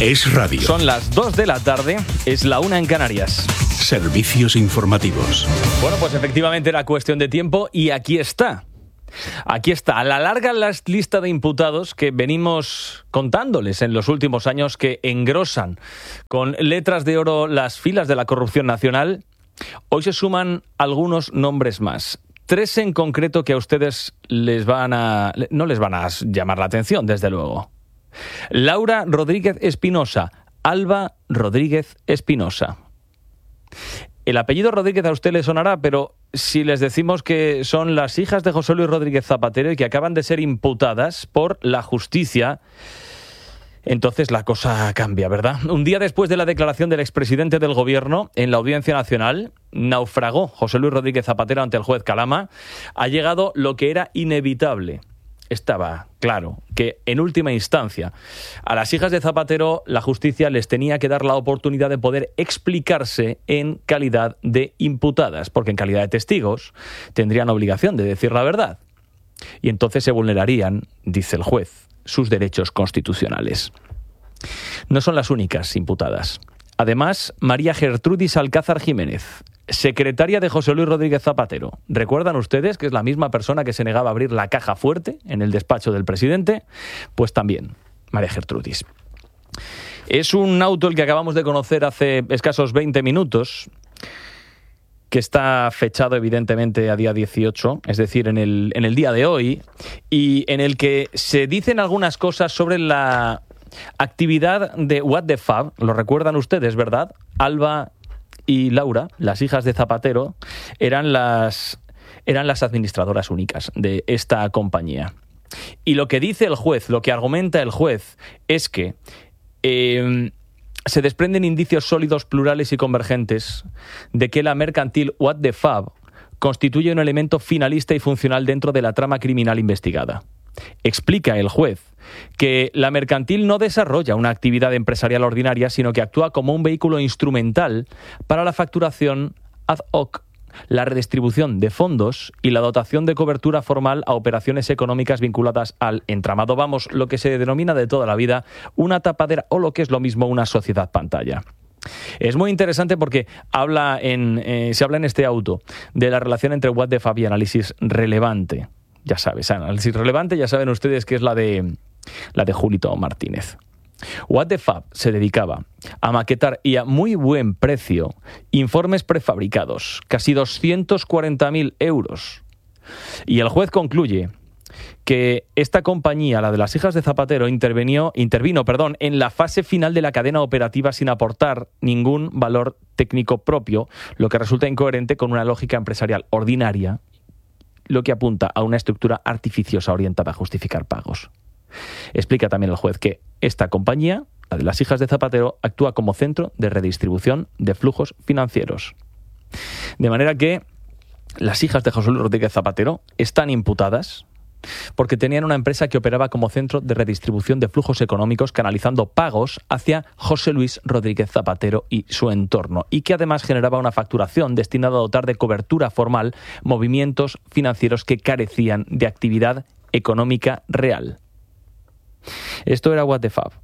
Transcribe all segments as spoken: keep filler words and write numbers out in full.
Es radio. Son las dos de la tarde, es la una en Canarias. Servicios informativos. Bueno, pues efectivamente era cuestión de tiempo y aquí está. Aquí está, a la larga la lista de imputados que venimos contándoles en los últimos años que engrosan con letras de oro las filas de la corrupción nacional. Hoy se suman algunos nombres más. Tres en concreto que a ustedes les van a, no les van a llamar la atención, desde luego. Laura Rodríguez Espinosa, Alba Rodríguez Espinosa. El apellido Rodríguez a usted le sonará, pero si les decimos que son las hijas de José Luis Rodríguez Zapatero y que acaban de ser imputadas por la justicia, entonces la cosa cambia, ¿verdad? Un día después de la declaración del expresidente del gobierno en la Audiencia Nacional, naufragó José Luis Rodríguez Zapatero ante el juez Calama. Ha llegado lo que era inevitable. Estaba claro que, en última instancia, a las hijas de Zapatero la justicia les tenía que dar la oportunidad de poder explicarse en calidad de imputadas, porque en calidad de testigos tendrían obligación de decir la verdad. Y entonces se vulnerarían, dice el juez, sus derechos constitucionales. No son las únicas imputadas. Además, María Gertrudis Alcázar Jiménez, secretaria de José Luis Rodríguez Zapatero. ¿Recuerdan ustedes que es la misma persona que se negaba a abrir la caja fuerte en el despacho del presidente? Pues también, María Gertrudis. Es un auto el que acabamos de conocer hace escasos veinte minutos, que está fechado evidentemente a día dieciocho, es decir, en el, en el día de hoy, y en el que se dicen algunas cosas sobre la actividad de What the Fab. Lo recuerdan ustedes, ¿verdad? Alba y Laura, las hijas de Zapatero, eran las, eran las administradoras únicas de esta compañía. Y lo que dice el juez, lo que argumenta el juez, es que eh, se desprenden indicios sólidos, plurales y convergentes de que la mercantil What the Fab constituye un elemento finalista y funcional dentro de la trama criminal investigada. Explica el juez que la mercantil no desarrolla una actividad empresarial ordinaria, sino que actúa como un vehículo instrumental para la facturación ad hoc, la redistribución de fondos y la dotación de cobertura formal a operaciones económicas vinculadas al entramado, vamos, lo que se denomina de toda la vida una tapadera o, lo que es lo mismo, una sociedad pantalla. Es muy interesante porque habla en, eh, se habla en este auto de la relación entre What the Fab y análisis relevante. Ya sabes, análisis relevante, ya saben ustedes que es la de la de Julito Martínez. What the Fab se dedicaba a maquetar y a muy buen precio informes prefabricados, casi doscientos cuarenta mil euros. Y el juez concluye que esta compañía, la de las hijas de Zapatero, intervenió, intervino perdón, en la fase final de la cadena operativa sin aportar ningún valor técnico propio, lo que resulta incoherente con una lógica empresarial ordinaria, lo que apunta a una estructura artificiosa orientada a justificar pagos. Explica también el juez que esta compañía, la de las hijas de Zapatero, actúa como centro de redistribución de flujos financieros. De manera que las hijas de José Luis Rodríguez Zapatero están imputadas porque tenían una empresa que operaba como centro de redistribución de flujos económicos, canalizando pagos hacia José Luis Rodríguez Zapatero y su entorno, y que además generaba una facturación destinada a dotar de cobertura formal movimientos financieros que carecían de actividad económica real. Esto era What the Fab.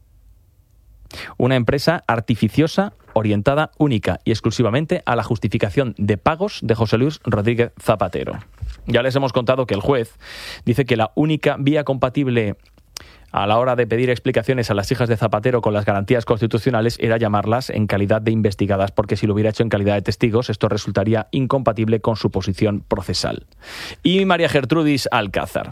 Una empresa artificiosa orientada única y exclusivamente a la justificación de pagos de José Luis Rodríguez Zapatero. Ya les hemos contado que el juez dice que la única vía compatible a la hora de pedir explicaciones a las hijas de Zapatero con las garantías constitucionales era llamarlas en calidad de investigadas, porque si lo hubiera hecho en calidad de testigos, esto resultaría incompatible con su posición procesal. Y María Gertrudis Alcázar.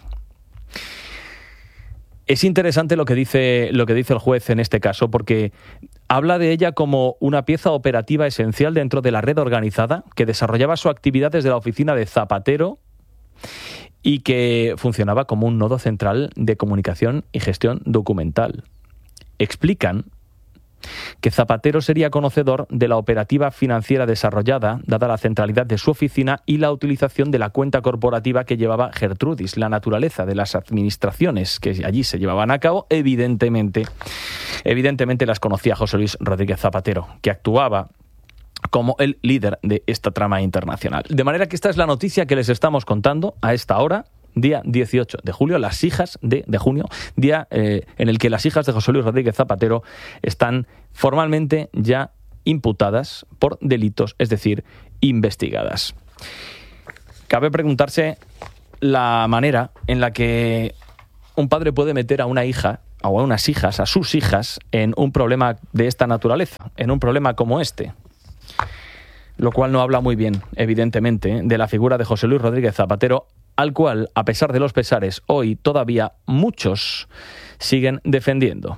Es interesante lo que dice, lo que dice el juez en este caso, porque habla de ella como una pieza operativa esencial dentro de la red organizada que desarrollaba su actividad desde la oficina de Zapatero y que funcionaba como un nodo central de comunicación y gestión documental. Explican que Zapatero sería conocedor de la operativa financiera desarrollada, dada la centralidad de su oficina y la utilización de la cuenta corporativa que llevaba Gertrudis. La naturaleza de las administraciones que allí se llevaban a cabo, evidentemente, evidentemente las conocía José Luis Rodríguez Zapatero, que actuaba como el líder de esta trama internacional. De manera que esta es la noticia que les estamos contando a esta hora, día dieciocho de julio, las hijas de, de junio, día eh, en el que las hijas de José Luis Rodríguez Zapatero están formalmente ya imputadas por delitos, es decir, investigadas. Cabe preguntarse la manera en la que un padre puede meter a una hija o a unas hijas, a sus hijas, en un problema de esta naturaleza, en un problema como este. Lo cual no habla muy bien, evidentemente, de la figura de José Luis Rodríguez Zapatero, al cual, a pesar de los pesares, hoy todavía muchos siguen defendiendo.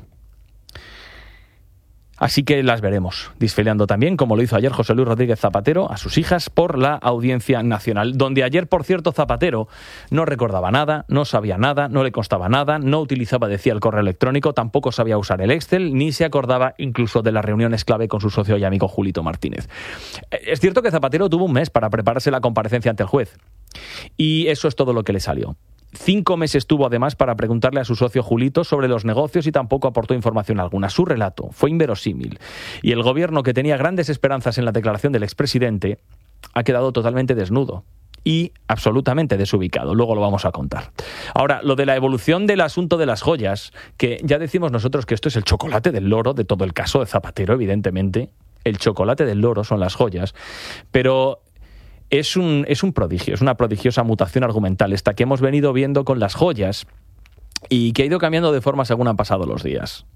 Así que las veremos desfilando también, como lo hizo ayer José Luis Rodríguez Zapatero, a sus hijas por la Audiencia Nacional, donde ayer, por cierto, Zapatero no recordaba nada, no sabía nada, no le constaba nada, no utilizaba, decía, el correo electrónico, tampoco sabía usar el Excel, ni se acordaba incluso de las reuniones clave con su socio y amigo Julito Martínez. Es cierto que Zapatero tuvo un mes para prepararse la comparecencia ante el juez, y eso es todo lo que le salió. Cinco meses tuvo además para preguntarle a su socio Julito sobre los negocios y tampoco aportó información alguna. Su relato fue inverosímil y el gobierno, que tenía grandes esperanzas en la declaración del expresidente, ha quedado totalmente desnudo y absolutamente desubicado. Luego lo vamos a contar. Ahora, lo de la evolución del asunto de las joyas, que ya decimos nosotros que esto es el chocolate del loro de todo el caso de Zapatero, evidentemente. El chocolate del loro son las joyas, pero Es un, es un prodigio, es una prodigiosa mutación argumental esta que hemos venido viendo con las joyas y que ha ido cambiando de forma según han pasado los días.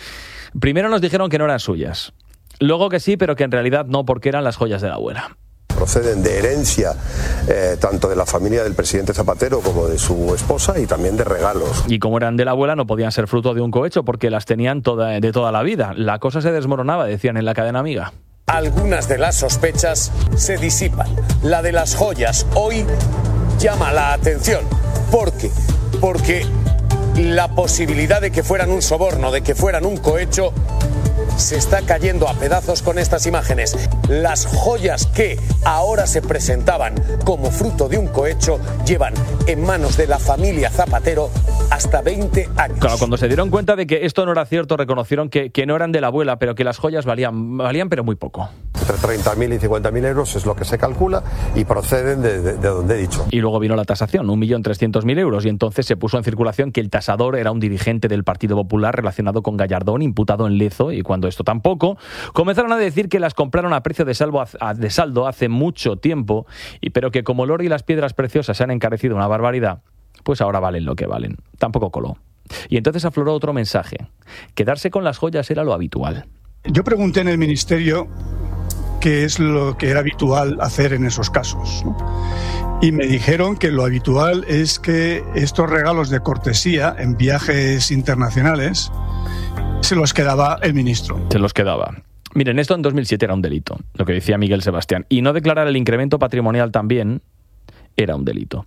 Primero nos dijeron que no eran suyas, luego que sí, pero que en realidad no, porque eran las joyas de la abuela. Proceden de herencia eh, tanto de la familia del presidente Zapatero como de su esposa y también de regalos. Y como eran de la abuela, no podían ser fruto de un cohecho porque las tenían toda, de toda la vida. La cosa se desmoronaba, decían en la cadena amiga. Algunas de las sospechas se disipan. La de las joyas hoy llama la atención. ¿Por qué? Porque la posibilidad de que fueran un soborno, de que fueran un cohecho, se está cayendo a pedazos con estas imágenes. Las joyas que ahora se presentaban como fruto de un cohecho llevan en manos de la familia Zapatero hasta veinte años. Claro, cuando se dieron cuenta de que esto no era cierto, reconocieron que, que no eran de la abuela, pero que las joyas valían, valían pero muy poco. Entre treinta mil y cincuenta mil euros es lo que se calcula y proceden de, de, de donde he dicho. Y luego vino la tasación, un millón trescientos mil euros, y entonces se puso en circulación que el tasador era un dirigente del Partido Popular relacionado con Gallardón, imputado en Lezo, y cuando esto tampoco, comenzaron a decir que las compraron a precio de, salvo, a, de saldo hace mucho tiempo, y pero que como el oro y las piedras preciosas se han encarecido una barbaridad, pues ahora valen lo que valen. Tampoco coló. Y entonces afloró otro mensaje. Quedarse con las joyas era lo habitual. Yo pregunté en el ministerio qué es lo que era habitual hacer en esos casos, ¿no? Y me dijeron que lo habitual es que estos regalos de cortesía en viajes internacionales se los quedaba el ministro. Se los quedaba. Miren, esto en dos mil siete era un delito, lo que decía Miguel Sebastián. Y no declarar el incremento patrimonial también era un delito.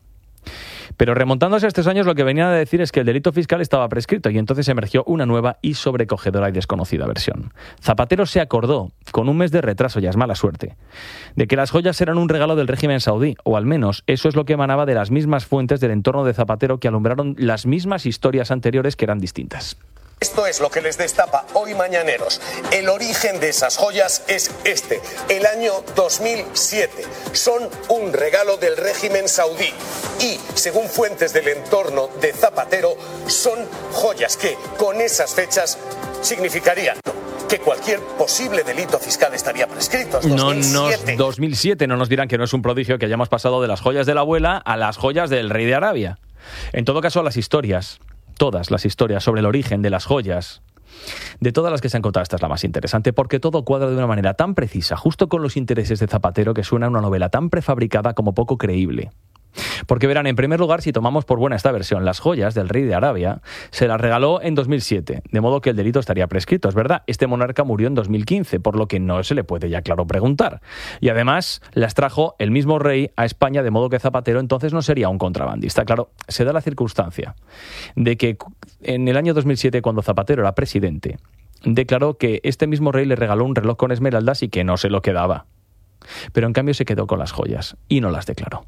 Pero remontándose a estos años, lo que venían a decir es que el delito fiscal estaba prescrito y entonces emergió una nueva y sobrecogedora y desconocida versión. Zapatero se acordó, con un mes de retraso, ya es mala suerte, de que las joyas eran un regalo del régimen saudí, o al menos eso es lo que emanaba de las mismas fuentes del entorno de Zapatero que alumbraron las mismas historias anteriores que eran distintas. Esto es lo que les destapa hoy Mañaneros. El origen de esas joyas es este, el año dos mil siete. Son un regalo del régimen saudí y, según fuentes del entorno de Zapatero, son joyas que, con esas fechas, significarían que cualquier posible delito fiscal estaría prescrito. No, no, dos mil siete, no nos dirán que no es un prodigio que hayamos pasado de las joyas de la abuela a las joyas del rey de Arabia. En todo caso, las historias... Todas las historias sobre el origen de las joyas, de todas las que se han contado, esta es la más interesante, porque todo cuadra de una manera tan precisa, justo con los intereses de Zapatero, que suena una novela tan prefabricada como poco creíble. Porque verán, en primer lugar, si tomamos por buena esta versión, las joyas del rey de Arabia se las regaló en dos mil siete, de modo que el delito estaría prescrito, es verdad. Este monarca murió en dos mil quince, por lo que no se le puede ya claro preguntar. Y además las trajo el mismo rey a España, de modo que Zapatero entonces no sería un contrabandista. Claro, se da la circunstancia de que en el año dos mil siete, cuando Zapatero era presidente, declaró que este mismo rey le regaló un reloj con esmeraldas y que no se lo quedaba. Pero en cambio se quedó con las joyas y no las declaró.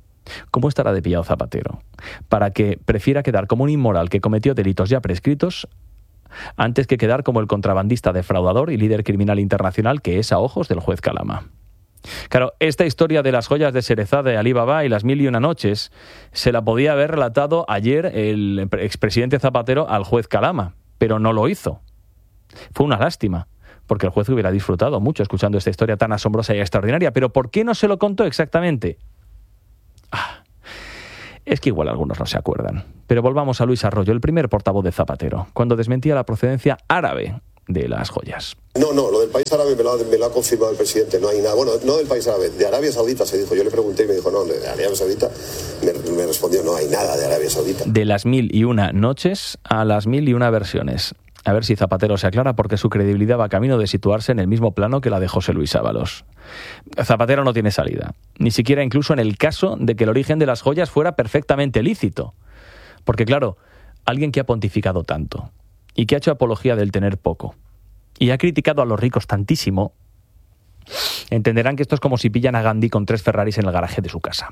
¿Cómo estará de pillado Zapatero para que prefiera quedar como un inmoral que cometió delitos ya prescritos antes que quedar como el contrabandista defraudador y líder criminal internacional que es a ojos del juez Calama? Claro, esta historia de las joyas de Sherezade de Alibaba y las mil y una noches se la podía haber relatado ayer el expresidente Zapatero al juez Calama, pero no lo hizo. Fue una lástima, porque el juez hubiera disfrutado mucho escuchando esta historia tan asombrosa y extraordinaria. ¿Pero por qué no se lo contó exactamente? Ah, es que igual algunos no se acuerdan. Pero volvamos a Luis Arroyo, el primer portavoz de Zapatero, cuando desmentía la procedencia árabe de las joyas. No, no, lo del país árabe me lo, ha, me lo ha confirmado el presidente, no hay nada. Bueno, no del país árabe, de Arabia Saudita se dijo. Yo le pregunté y me dijo, no, de Arabia Saudita. Me, me respondió, no hay nada de Arabia Saudita. De las mil y una noches a las mil y una versiones. A ver si Zapatero se aclara, porque su credibilidad va camino de situarse en el mismo plano que la de José Luis Ábalos. Zapatero no tiene salida, ni siquiera incluso en el caso de que el origen de las joyas fuera perfectamente lícito. Porque claro, alguien que ha pontificado tanto y que ha hecho apología del tener poco y ha criticado a los ricos tantísimo, entenderán que esto es como si pillan a Gandhi con tres Ferraris en el garaje de su casa.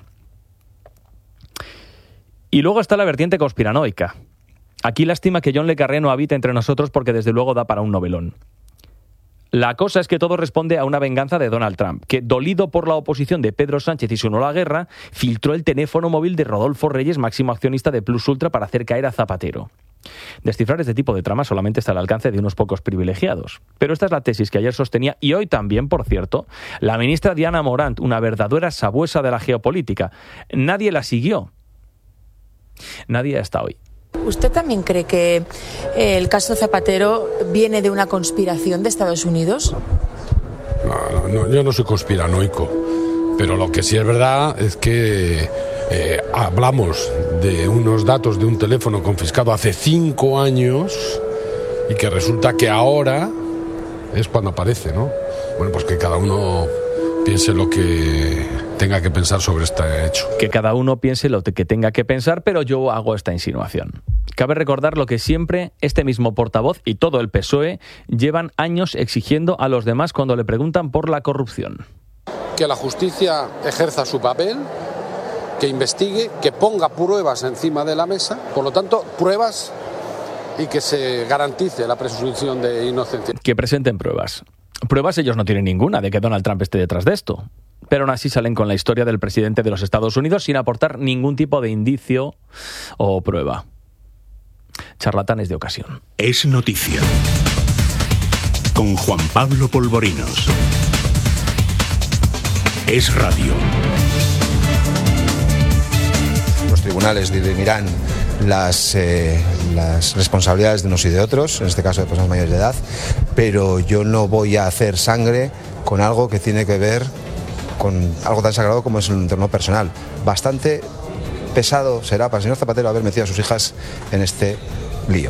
Y luego está la vertiente conspiranoica. Aquí lástima que John le Carré no habita entre nosotros, porque desde luego da para un novelón. La cosa es que todo responde a una venganza de Donald Trump, que, dolido por la oposición de Pedro Sánchez y su no la guerra, filtró el teléfono móvil de Rodolfo Reyes, máximo accionista de Plus Ultra, para hacer caer a Zapatero. Descifrar este tipo de trama solamente está al alcance de unos pocos privilegiados. Pero esta es la tesis que ayer sostenía, y hoy también, por cierto, la ministra Diana Morant, una verdadera sabuesa de la geopolítica. Nadie la siguió. Nadie hasta hoy. ¿Usted también cree que el caso Zapatero viene de una conspiración de Estados Unidos? No, no, yo no soy conspiranoico, pero lo que sí es verdad es que eh, hablamos de unos datos de un teléfono confiscado hace cinco años y que resulta que ahora es cuando aparece, ¿no? Bueno, pues que cada uno piense lo que tenga que pensar sobre este hecho. Que cada uno piense lo que tenga que pensar, pero yo hago esta insinuación. Cabe recordar lo que siempre este mismo portavoz y todo el P S O E llevan años exigiendo a los demás cuando le preguntan por la corrupción. Que la justicia ejerza su papel, que investigue, que ponga pruebas encima de la mesa, por lo tanto, pruebas, y que se garantice la presunción de inocencia. Que presenten pruebas. Pruebas ellos no tienen ninguna de que Donald Trump esté detrás de esto. Pero aún así salen con la historia del presidente de los Estados Unidos sin aportar ningún tipo de indicio o prueba. Charlatanes de ocasión. Es noticia. Con Juan Pablo Polvorinos. Es radio. Los tribunales dirimirán las, eh, las responsabilidades de unos y de otros, en este caso de personas mayores de edad, pero yo no voy a hacer sangre con algo que tiene que ver con algo tan sagrado como es el entorno personal. Bastante pesado será para el señor Zapatero haber metido a sus hijas en este lío.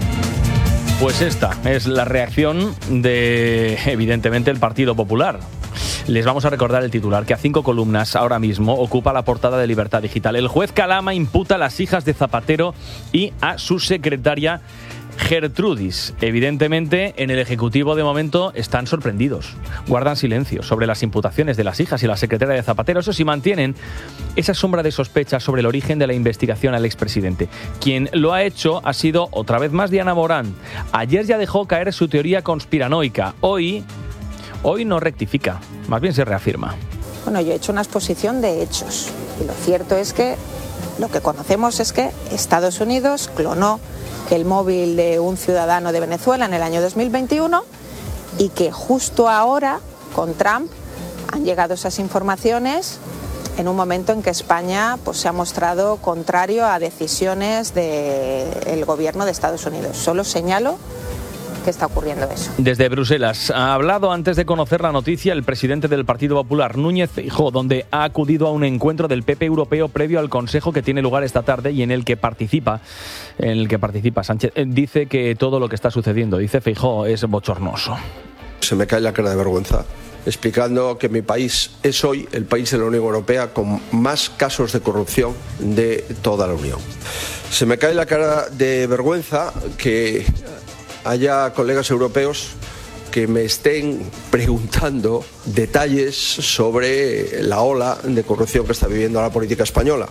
Pues esta es la reacción de, evidentemente, el Partido Popular. Les vamos a recordar el titular, que a cinco columnas ahora mismo ocupa la portada de Libertad Digital. El juez Calama imputa a las hijas de Zapatero y a su secretaria Gertrudis. Evidentemente, en el Ejecutivo de momento están sorprendidos. Guardan silencio sobre las imputaciones de las hijas y la secretaria de Zapatero. Eso sí, mantienen esa sombra de sospecha sobre el origen de la investigación al expresidente. Quien lo ha hecho ha sido, otra vez más, Diana Morant. Ayer ya dejó caer su teoría conspiranoica. Hoy, hoy no rectifica, más bien se reafirma. Bueno, yo he hecho una exposición de hechos. Y lo cierto es que lo que conocemos es que Estados Unidos clonó el móvil de un ciudadano de Venezuela en el año dos mil veintiuno y que justo ahora, con Trump, han llegado esas informaciones en un momento en que España pues, se ha mostrado contrario a decisiones del gobierno de Estados Unidos. Solo señalo que está ocurriendo eso. Desde Bruselas ha hablado, antes de conocer la noticia, el presidente del Partido Popular, Núñez Feijóo, donde ha acudido a un encuentro del P P europeo previo al Consejo que tiene lugar esta tarde y en el que participa, en el que participa Sánchez. Dice que todo lo que está sucediendo, dice Feijóo, es bochornoso. Se me cae la cara de vergüenza explicando que mi país es hoy el país de la Unión Europea con más casos de corrupción de toda la Unión. Se me cae la cara de vergüenza que haya colegas europeos que me estén preguntando detalles sobre la ola de corrupción que está viviendo la política española.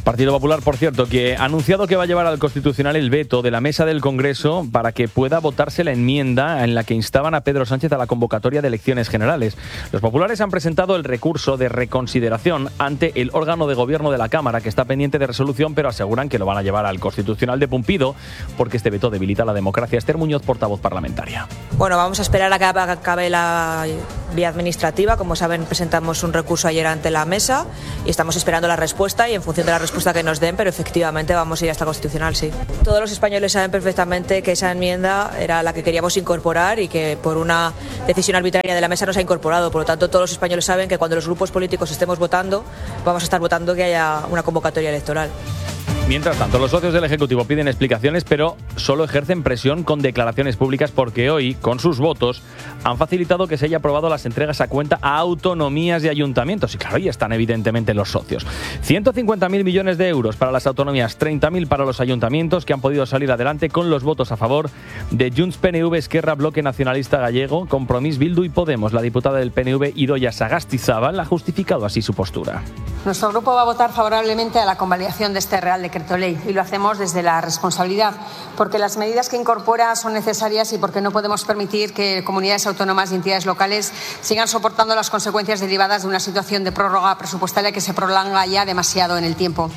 Partido Popular, por cierto, que ha anunciado que va a llevar al Constitucional el veto de la mesa del Congreso para que pueda votarse la enmienda en la que instaban a Pedro Sánchez a la convocatoria de elecciones generales. Los populares han presentado el recurso de reconsideración ante el órgano de gobierno de la Cámara, que está pendiente de resolución, pero aseguran que lo van a llevar al Constitucional de Pumpido porque este veto debilita la democracia. Esther Muñoz, portavoz parlamentaria. Bueno, vamos a esperar a que acabe la vía administrativa. Como saben, presentamos un recurso ayer ante la mesa y estamos esperando la respuesta, y en función de la respuesta que nos den, pero efectivamente vamos a ir hasta el Constitucional, sí. Todos los españoles saben perfectamente que esa enmienda era la que queríamos incorporar y que por una decisión arbitraria de la mesa no se ha incorporado. Por lo tanto, todos los españoles saben que cuando los grupos políticos estemos votando, vamos a estar votando que haya una convocatoria electoral. Mientras tanto, los socios del Ejecutivo piden explicaciones, pero solo ejercen presión con declaraciones públicas porque hoy, con sus votos, han facilitado que se haya aprobado las entregas a cuenta a autonomías y ayuntamientos. Y claro, ahí están evidentemente los socios. ciento cincuenta mil millones de euros para las autonomías, treinta mil para los ayuntamientos, que han podido salir adelante con los votos a favor de Junts, P N V, Esquerra, Bloque Nacionalista Gallego, Compromís, Bildu y Podemos. La diputada del P N V, Idoia Sagastizábal, ha justificado así su postura. Nuestro grupo va a votar favorablemente a la convalidación de este Real Decreto Ley, y lo hacemos desde la responsabilidad, porque las medidas que incorpora son necesarias y porque no podemos permitir que comunidades autónomas y entidades locales sigan soportando las consecuencias derivadas de una situación de prórroga presupuestaria que se prolonga ya demasiado en el tiempo.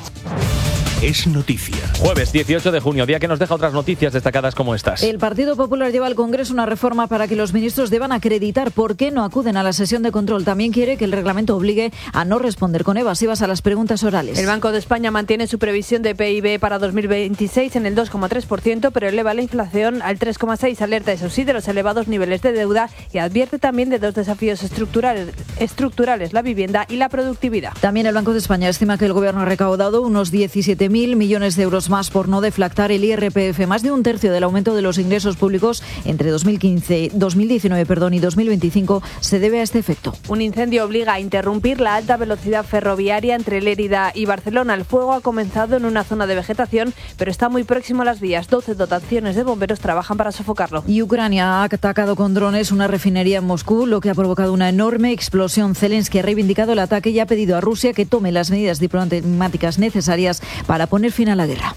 Es noticia. Jueves dieciocho de junio, día que nos deja otras noticias destacadas como estas. El Partido Popular lleva al Congreso una reforma para que los ministros deban acreditar por qué no acuden a la sesión de control. También quiere que el reglamento obligue a no responder con evasivas a las preguntas orales. El Banco de España mantiene su previsión de P I B para dos mil veintiséis en el dos coma tres por ciento, pero eleva la inflación al tres coma seis por ciento. Alerta, eso sí, de los elevados niveles de deuda y advierte también de dos desafíos estructurales, estructurales, la vivienda y la productividad. También el Banco de España estima que el Gobierno ha recaudado unos diecisiete mil millones de euros más por no deflactar el I R P F, más de un tercio del aumento de los ingresos públicos entre dos mil quince, dos mil diecinueve perdón, y dos mil veinticinco se debe a este efecto. Un incendio obliga a interrumpir la alta velocidad ferroviaria entre Lérida y Barcelona. El fuego ha comenzado en una zona de vegetación, pero está muy próximo a las vías. doce dotaciones de bomberos trabajan para sofocarlo. Y Ucrania ha atacado con drones una refinería en Moscú, lo que ha provocado una enorme explosión. Zelensky ha reivindicado el ataque y ha pedido a Rusia que tome las medidas diplomáticas necesarias para poner fin a la guerra.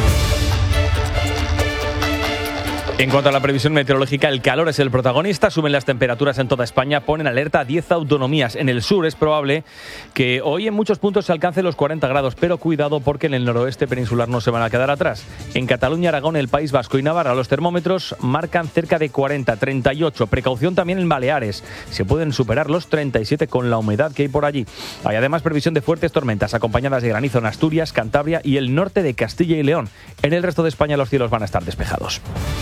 En cuanto a la previsión meteorológica, el calor es el protagonista, suben las temperaturas en toda España, ponen alerta a diez autonomías. En el sur es probable que hoy en muchos puntos se alcance los cuarenta grados, pero cuidado porque en el noroeste peninsular no se van a quedar atrás. En Cataluña, Aragón, el País Vasco y Navarra los termómetros marcan cerca de cuarenta, treinta y ocho. Precaución también en Baleares, se pueden superar los treinta y siete con la humedad que hay por allí. Hay además previsión de fuertes tormentas acompañadas de granizo en Asturias, Cantabria y el norte de Castilla y León. En el resto de España los cielos van a estar despejados.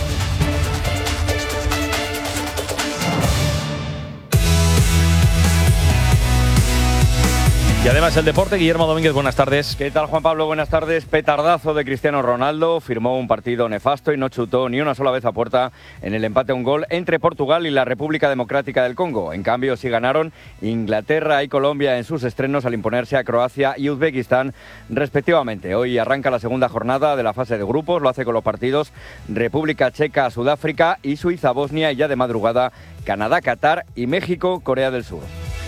Y además el deporte, Guillermo Domínguez, buenas tardes. ¿Qué tal, Juan Pablo? Buenas tardes. Petardazo de Cristiano Ronaldo, firmó un partido nefasto y no chutó ni una sola vez a puerta en el empate a un gol entre Portugal y la República Democrática del Congo. En cambio, sí ganaron Inglaterra y Colombia en sus estrenos al imponerse a Croacia y Uzbekistán, respectivamente. Hoy arranca la segunda jornada de la fase de grupos, lo hace con los partidos República Checa, Sudáfrica y Suiza, Bosnia, y ya de madrugada Canadá, Qatar y México, Corea del Sur.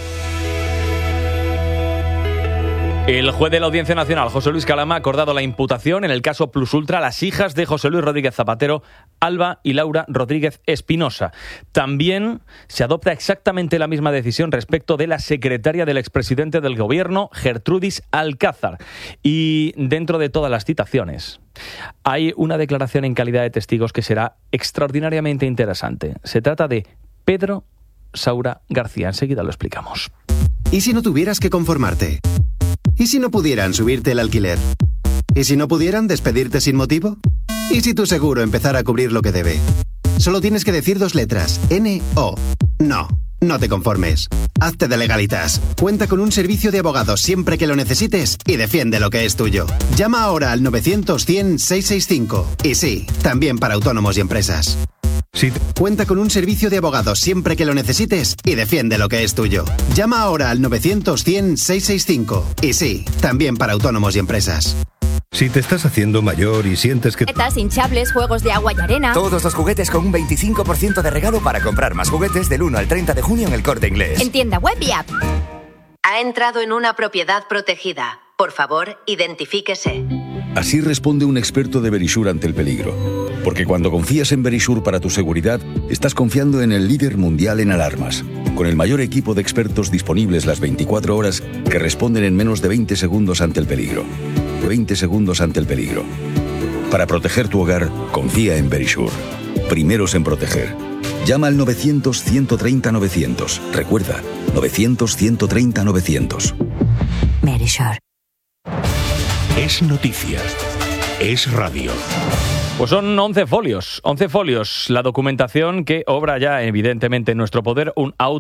El juez de la Audiencia Nacional, José Luis Calama, ha acordado la imputación en el caso Plus Ultra a las hijas de José Luis Rodríguez Zapatero, Alba y Laura Rodríguez Espinosa. También se adopta exactamente la misma decisión respecto de la secretaria del expresidente del Gobierno, Gertrudis Alcázar. Y dentro de todas las citaciones, hay una declaración en calidad de testigos que será extraordinariamente interesante. Se trata de Pedro Saura García. Enseguida lo explicamos. ¿Y si no tuvieras que conformarte? ¿Y si no pudieran subirte el alquiler? ¿Y si no pudieran despedirte sin motivo? ¿Y si tu seguro empezara a cubrir lo que debe? Solo tienes que decir dos letras, N O. No, no te conformes. Hazte de Legalitas. Cuenta con un servicio de abogados siempre que lo necesites y defiende lo que es tuyo. Llama ahora al novecientos cien seiscientos sesenta y cinco. Y sí, también para autónomos y empresas. Sí. Cuenta con un servicio de abogados siempre que lo necesites y defiende lo que es tuyo. Llama ahora al novecientos cien seiscientos sesenta y cinco. Y sí, también para autónomos y empresas. Si te estás haciendo mayor y sientes que... Juguetas, hinchables, juegos de agua y arena... Todos los juguetes con un veinticinco por ciento de regalo para comprar más juguetes del uno al treinta de junio en El Corte Inglés. En tienda web y app. Ha entrado en una propiedad protegida. Por favor, identifíquese. Así responde un experto de Verisure ante el peligro. Porque cuando confías en Verisure para tu seguridad, estás confiando en el líder mundial en alarmas, con el mayor equipo de expertos disponibles las veinticuatro horas que responden en menos de veinte segundos ante el peligro. veinte segundos ante el peligro. Para proteger tu hogar, confía en Verisure. Primeros en proteger. Llama al novecientos, ciento treinta, novecientos. Recuerda, novecientos, ciento treinta, novecientos. Verisure. Es noticia. Es radio. Pues son once folios, once folios, la documentación que obra ya evidentemente en nuestro poder un auto